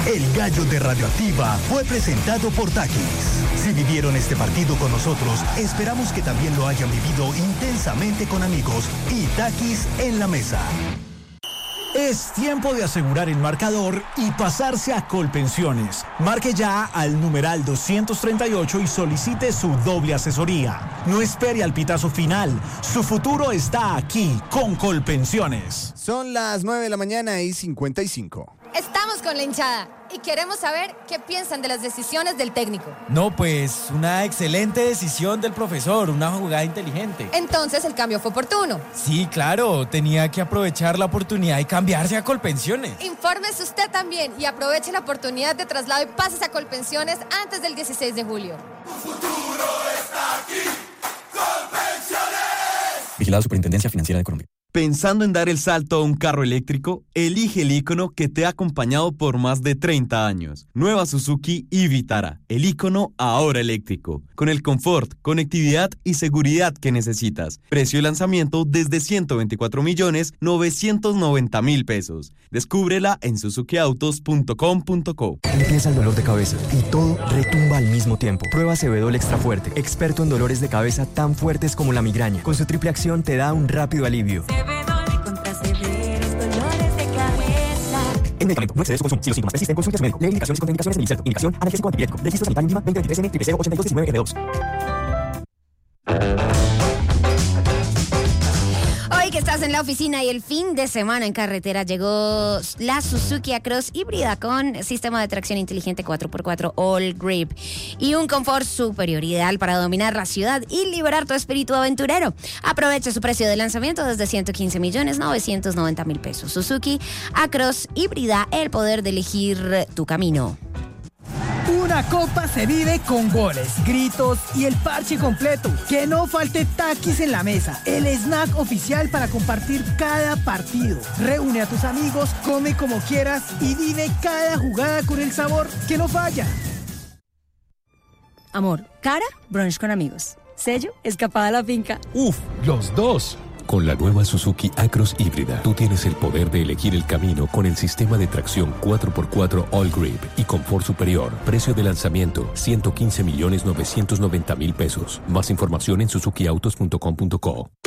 El gallo de Radioactiva fue presentado por Takis. Si vivieron este partido con nosotros, esperamos que también lo hayan vivido intensamente con amigos y Takis en la mesa. Es tiempo de asegurar el marcador y pasarse a Colpensiones. Marque ya al numeral 238 y solicite su doble asesoría. No espere al pitazo final. Su futuro está aquí con Colpensiones. Son las 9:55 a.m. Estamos con la hinchada y queremos saber qué piensan de las decisiones del técnico. No, pues una excelente decisión del profesor, una jugada inteligente. Entonces el cambio fue oportuno. Sí, claro, tenía que aprovechar la oportunidad y cambiarse a Colpensiones. Infórmese usted también y aproveche la oportunidad de traslado y pases a Colpensiones antes del 16 de julio. Tu futuro está aquí, Colpensiones. Vigilado Superintendencia Financiera de Colombia. Pensando en dar el salto a un carro eléctrico, elige el ícono que te ha acompañado por más de 30 años. Nueva Suzuki e-Vitara, el ícono ahora eléctrico, con el confort, conectividad y seguridad que necesitas. Precio de lanzamiento desde 124.990.000 pesos. Descúbrela en suzukiautos.com.co. Empieza el dolor de cabeza y todo retumba al mismo tiempo. Prueba Cebedol Extra Fuerte, experto en dolores de cabeza tan fuertes como la migraña. Con su triple acción te da un rápido alivio. Cebedol contra severos dolores de cabeza. El medicamento no excede su consumo. Si los síntomas persisten, consulte a su médico. Lee indicaciones y contraindicaciones en el inserto. Indicación analgésico antipirético. Registro sanitario INVIMA 2023N 008219F2. Hoy que estás en la oficina y el fin de semana en carretera llegó la Suzuki Acros híbrida con sistema de tracción inteligente 4x4 All Grip y un confort superior ideal para dominar la ciudad y liberar tu espíritu aventurero. Aprovecha su precio de lanzamiento desde 115.990.000 pesos. Suzuki Acros híbrida, el poder de elegir tu camino. Una copa se vive con goles, gritos y el parche completo. Que no falte Takis en la mesa, el snack oficial para compartir cada partido. Reúne a tus amigos, come como quieras y vive cada jugada con el sabor que no falla. Amor, cara, brunch con amigos. Sello, escapada a la finca. ¡Uf! ¡Los dos! Con la nueva Suzuki Acros híbrida, tú tienes el poder de elegir el camino con el sistema de tracción 4x4 All Grip y confort superior. Precio de lanzamiento, 115.990.000 pesos. Más información en suzukiautos.com.co.